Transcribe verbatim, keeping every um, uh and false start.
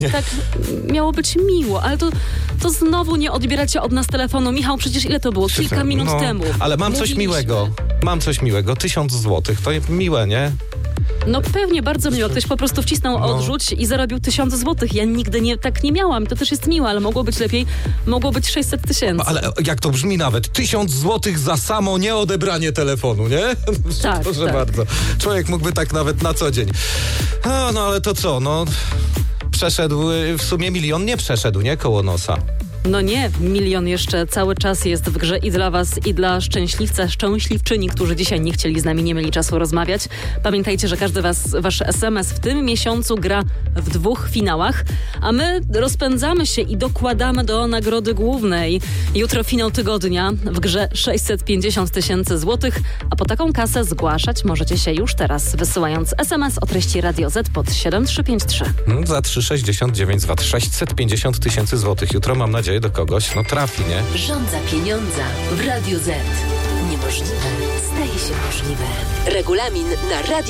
tak miało być miło, ale to, to znowu nie odbieracie od nas telefonu. Michał, przecież ile to było? Kilka minut no, temu. Ale mam coś Mówiliśmy. miłego. Mam coś miłego. Tysiąc złotych. To jest miłe, nie? No pewnie, bardzo miło. Ktoś po prostu wcisnął No. odrzuć i zarobił tysiąc złotych. Ja nigdy nie, tak nie miałam. To też jest miłe, ale mogło być lepiej. Mogło być sześćset tysięcy. Ale jak to brzmi nawet? Tysiąc złotych za samo nieodebranie telefonu, nie? Tak, Proszę tak. bardzo. Człowiek mógłby tak nawet na co dzień. A, no ale to co? No, przeszedł, y, w sumie milion nie przeszedł, nie? Koło nosa. No nie, milion jeszcze cały czas jest w grze i dla was, i dla szczęśliwca, szczęśliwczyni, którzy dzisiaj nie chcieli z nami, nie mieli czasu rozmawiać. Pamiętajcie, że każdy was, wasz es em es w tym miesiącu gra w dwóch finałach, a my rozpędzamy się i dokładamy do nagrody głównej. Jutro finał tygodnia, w grze sześćset pięćdziesiąt tysięcy złotych, a po taką kasę zgłaszać możecie się już teraz, wysyłając es em es o treści Radio Z pod siedem trzy pięć trzy. No, za trzy sześćdziesiąt dziewięć złotych. sześćset pięćdziesiąt tysięcy złotych. Jutro mam nadzieję do kogoś, no trafi, nie? Rządza pieniądza w Radiu Z. Niemożliwe staje się możliwe. Regulamin na radio.